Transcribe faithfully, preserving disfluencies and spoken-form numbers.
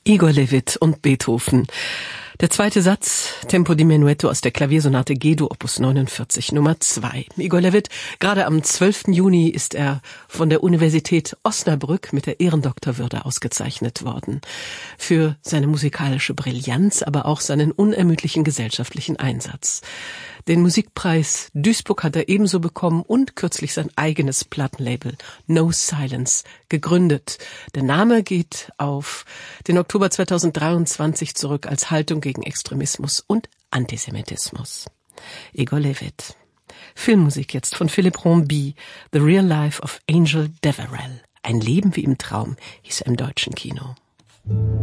Igor Levit und Beethoven. Der zweite Satz, Tempo di Menuetto aus der Klaviersonate G-Dur Opus neunundvierzig, Nummer zwei. Igor Levit, gerade am zwölften Juni ist er von der Universität Osnabrück mit der Ehrendoktorwürde ausgezeichnet worden. Für seine musikalische Brillanz, aber auch seinen unermüdlichen gesellschaftlichen Einsatz. Den Musikpreis Duisburg hat er ebenso bekommen und kürzlich sein eigenes Plattenlabel No Silence gegründet. Der Name geht auf den Oktober zweitausenddreiundzwanzig zurück als Haltung gegen Extremismus und Antisemitismus. Igor Levit. Filmmusik jetzt von Philippe Rombi, The Real Life of Angel Deverell. Ein Leben wie im Traum hieß er im deutschen Kino.